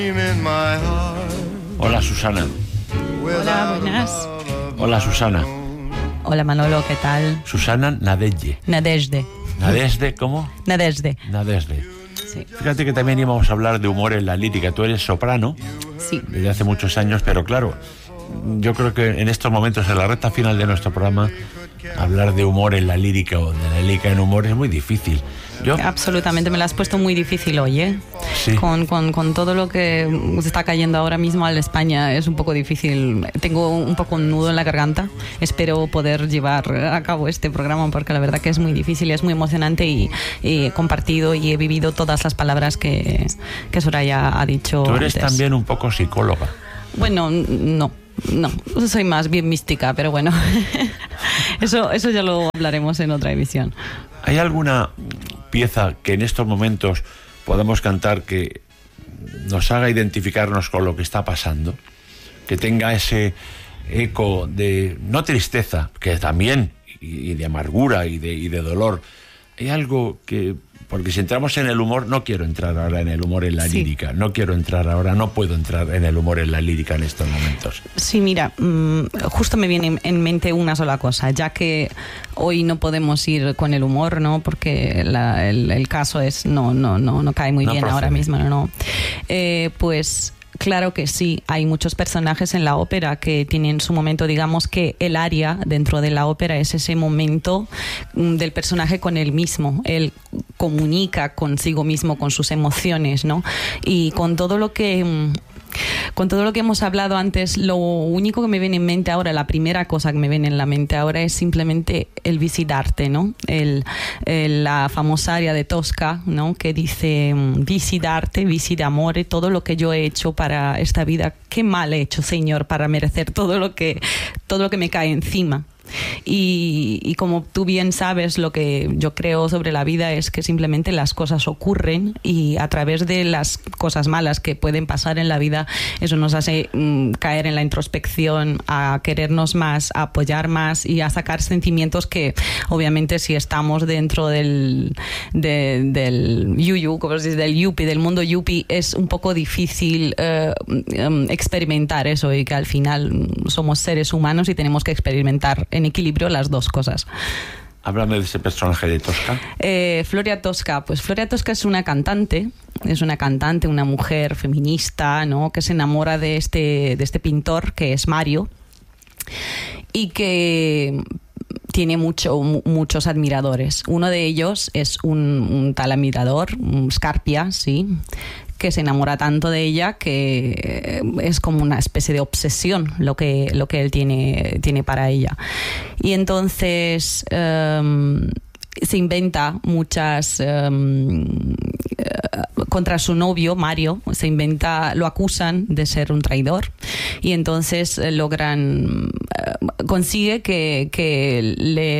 Hola, Susana. Hola, buenas. Hola, Susana. Hola, Manolo, ¿qué tal? Susana Nadezhde. ¿Nadezhde cómo? Nadezhde. Sí. Fíjate que también íbamos a hablar de humor en la lírica. Tú eres soprano. Sí. Desde hace muchos años, pero claro, yo creo que en estos momentos, en la recta final de nuestro programa, hablar de humor en la lírica o de la lírica en humor es muy difícil. Absolutamente, me la has puesto muy difícil hoy, ¿eh? Sí. Con todo lo que se está cayendo ahora mismo a España es un poco difícil. Tengo un poco un nudo en la garganta. Espero poder llevar a cabo este programa porque la verdad que es muy difícil y es muy emocionante y he compartido y he vivido todas las palabras que Soraya ha dicho. Tú eres antes. también un poco psicóloga. Bueno, no, soy más bien mística, pero bueno, eso ya lo hablaremos en otra emisión. ¿Hay alguna pieza que en estos momentos podamos cantar que nos haga identificarnos con lo que está pasando? Que tenga ese eco de, no tristeza, que también, y de amargura y de dolor. Hay algo que... Porque si entramos en el humor, no quiero entrar ahora en el humor en la lírica. No puedo entrar en el humor en la lírica en estos momentos. Sí, mira, justo me viene en mente una sola cosa, ya que hoy no podemos ir con el humor, ¿no? Porque el caso es no cae muy bien procede. Ahora mismo, ¿no? Pues... Claro que sí, hay muchos personajes en la ópera que tienen su momento, digamos que el aria dentro de la ópera es ese momento del personaje con él mismo, él comunica consigo mismo, con sus emociones, ¿no? Y con todo lo que hemos hablado antes, lo único que me viene en mente ahora, la primera cosa que me viene en la mente ahora es simplemente el visidarte, ¿no? La famosa aria de Tosca, ¿no? Que dice visidarte, viside amore, todo lo que yo he hecho para esta vida, qué mal he hecho, Señor, para merecer todo lo que me cae encima. Y como tú bien sabes, lo que yo creo sobre la vida es que simplemente las cosas ocurren y a través de las cosas malas que pueden pasar en la vida, eso nos hace caer en la introspección, a querernos más, a apoyar más y a sacar sentimientos que obviamente si estamos dentro del yuyu, como se dice, del yuppie, del mundo yuppie, es un poco difícil experimentar eso y que al final somos seres humanos y tenemos que experimentar en equilibrio las dos cosas. Háblame de ese personaje de Tosca. Floria Tosca. Pues Floria Tosca es una cantante, una mujer feminista, ¿no? Que se enamora de este pintor que es Mario y que tiene muchos admiradores. Uno de ellos es un tal admirador, Scarpia, sí, que se enamora tanto de ella que es como una especie de obsesión lo que él tiene para ella. Y entonces se inventa muchas contra su novio Mario, lo acusan de ser un traidor y entonces consigue que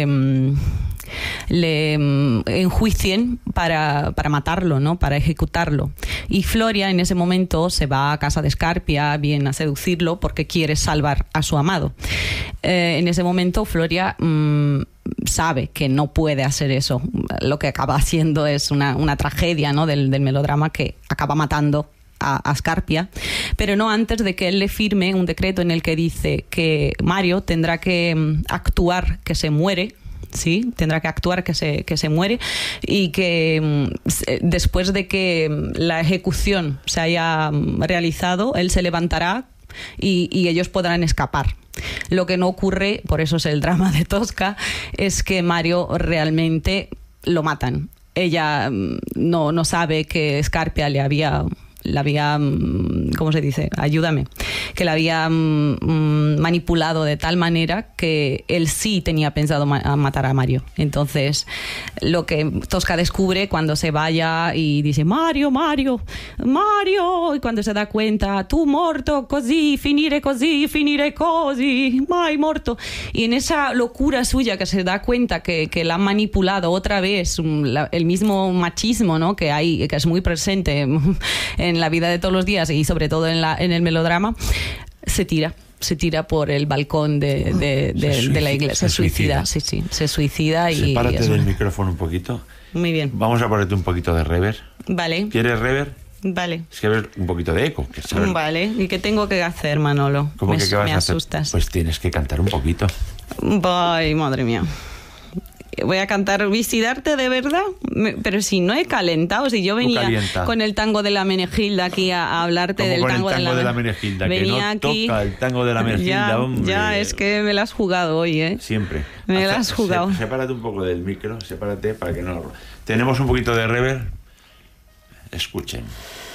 le enjuicien para matarlo, ¿no? Para ejecutarlo. Y Floria en ese momento se va a casa de Scarpia, viene a seducirlo porque quiere salvar a su amado. En ese momento Floria sabe que no puede hacer eso. Lo que acaba haciendo es una tragedia, ¿no? del melodrama que acaba matando a Scarpia, pero no antes de que él le firme un decreto en el que dice que Mario tendrá que actuar que se muere. Sí, tendrá que actuar que se muere y que después de que la ejecución se haya realizado, él se levantará y ellos podrán escapar. Lo que no ocurre, por eso es el drama de Tosca, es que Mario realmente lo matan. Ella no sabe que Scarpia la había, ¿cómo se dice? Ayúdame. Que la había manipulado de tal manera que él sí tenía pensado matar a Mario. Entonces, lo que Tosca descubre cuando se vaya y dice Mario, y cuando se da cuenta, tu morto così, finire così, mai morto. Y en esa locura suya que se da cuenta que la han manipulado otra vez, el mismo machismo, ¿no? que es muy presente en la vida de todos los días y sobre todo en el melodrama, se tira por el balcón de la iglesia, se suicida. Sí, se suicida. Sepárate del micrófono un poquito. Muy bien. Vamos a ponerte un poquito de reverb. Vale. ¿Quieres reverb? Vale. Es que ves un poquito de eco. Que saber... Vale. ¿Y qué tengo que hacer, Manolo? ¿Cómo que qué vas me a hacer? asustas. Pues tienes que cantar un poquito. Ay, madre mía. Voy a cantar Visitarte de verdad, pero si no he calentado, si yo venía con el tango de la Menegilda aquí a hablarte del tango de la Menegilda, venía que no aquí, toca el tango de la Menegilda, hombre. Ya, es que me la has jugado hoy, ¿eh? Siempre. Me la has jugado. Sepárate un poco del micro, sepárate para que no... Tenemos un poquito de reverb. Escuchen.